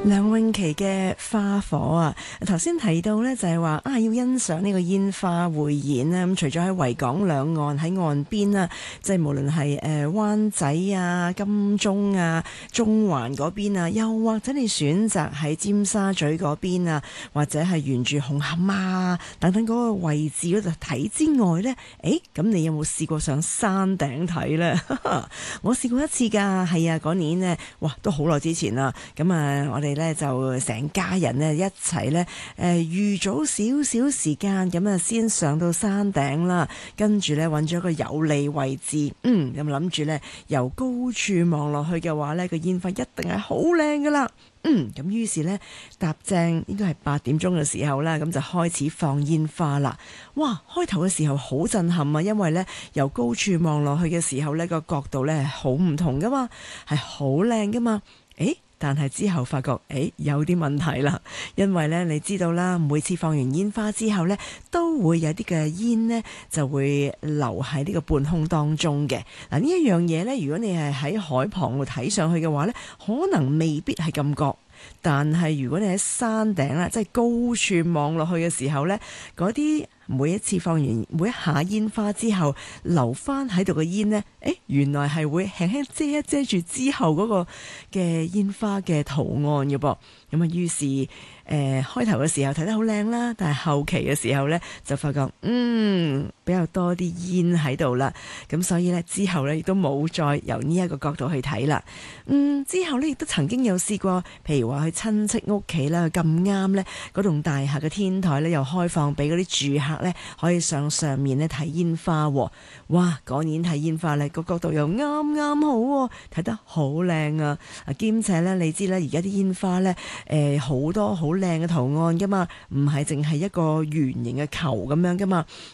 梁詠琪嘅花火啊，頭先提到呢就係話要欣賞呢個煙花匯演咧，咁除咗喺維港兩岸喺岸邊啊，即係無論係灣仔啊、金鐘啊、中環嗰邊啊，又或者你選擇喺尖沙咀嗰邊啊，或者係沿住紅磡啊等等嗰個位置嗰度睇之外呢，咁你有冇試過上山頂睇呢？我試過一次㗎，係啊，嗰年呢，哇，都好耐之前啦，咁啊，我哋咧就成家人咧一齊咧，預早少少時間咁啊，先上到山頂啦，跟住咧揾咗一個有利位置，咁諗住咧由高處望落去嘅話咧，個煙花一定係好靚噶啦，咁於是咧搭正應該係8點鐘嘅時候啦，咁就開始放煙花啦。哇！開頭嘅時候好震撼啊，因為咧由高處望落去嘅時候咧個角度咧係好唔同噶嘛，係好靚噶嘛，但係之後發覺，有啲問題啦，因為咧你知道啦，每次放完煙花之後咧，都會有啲嘅煙呢就會留喺呢個半空當中嘅。嗱，呢一樣嘢咧，如果你係喺海旁度睇上去嘅話咧，可能未必係咁覺。但係如果你喺山頂啦，即係高處望落去嘅時候咧，嗰啲每一次放完每一下煙花之後留翻喺度嘅煙呢，原來係會輕輕遮一遮住之後嗰個嘅煙花嘅圖案嘅噃。咁啊，於是開頭嘅時候睇得好靚啦，但係後期嘅時候呢，就發覺比較多啲煙喺度啦。咁所以呢，之後呢亦都冇再由呢一個角度去睇啦。之後呢，亦都曾經有試過，譬如話去親戚屋企啦，咁啱呢嗰棟大廈嘅天台呢，又開放俾嗰啲住客呢可以上面呢睇煙花。哇！嗰年睇煙花呢個角度又啱啱好，睇得好靚啊！兼且呢，你知啦，而家啲煙花呢，好多好靚嘅圖案噶嘛，唔係淨係一個圓形嘅球咁樣噶嘛。